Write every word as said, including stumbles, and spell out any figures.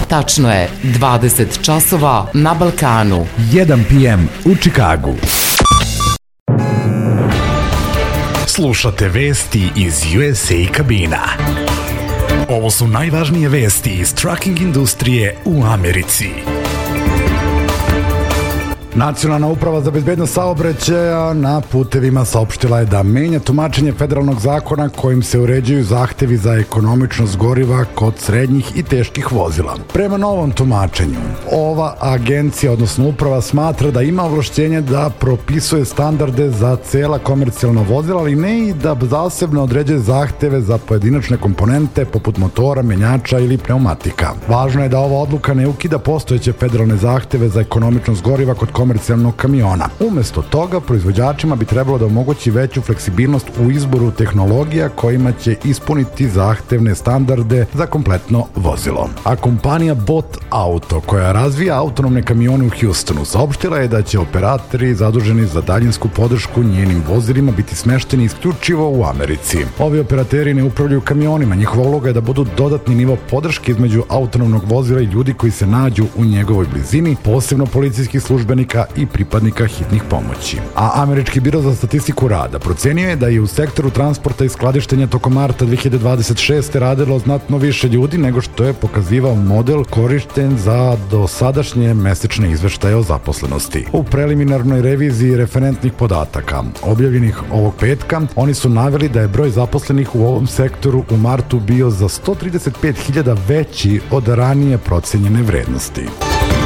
Tačno je, dvadeset časova na Balkanu. jedan pe em u Čikagu. Slušate vesti iz U S A kabina. Ovo su najvažnije vesti iz trucking industrije u Americi. Nacionalna uprava za bezbednost saobraćaja na putevima saopštila je da menja tumačenje federalnog zakona kojim se uređuju zahtevi za ekonomičnost goriva kod srednjih i teških vozila. Prema novom tumačenju, ova agencija, odnosno uprava, smatra da ima ovlašćenje da propisuje standarde za cela komercijalna vozila, ali ne i da zasebno određuje zahteve za pojedinačne komponente poput motora, menjača ili pneumatika. Važno je da ova odluka ne ukida postojeće federalne zahteve za ekonomičnost goriva kod komercijalnog kamiona. Umesto toga, proizvođačima bi trebalo da omogući veću fleksibilnost u izboru tehnologija kojima će ispuniti zahtevne standarde za kompletno vozilo. A kompanija Bot Auto, koja razvija autonomne kamione u Houstonu, saopštila je da će operatori zaduženi za daljinsku podršku njenim vozilima biti smešteni isključivo u Americi. Ovi operateri ne upravljaju kamionima, njihova uloga je da budu dodatni nivo podrške između autonomnog vozila i ljudi koji se nađu u njegovoj blizini, posebno policijskih službenika i pripadnika hitnih pomoći. A Američki biro za statistiku rada procenio je da je u sektoru transporta i skladištenja tokom marta dve hiljade dvadeset šeste radilo znatno više ljudi nego što je pokazivao model korišten za dosadašnje mesečne izveštaje o zaposlenosti. U preliminarnoj reviziji referentnih podataka objavljenih ovog petka, oni su naveli da je broj zaposlenih u ovom sektoru u martu bio za sto trideset pet hiljada veći od ranije procenjene vrednosti.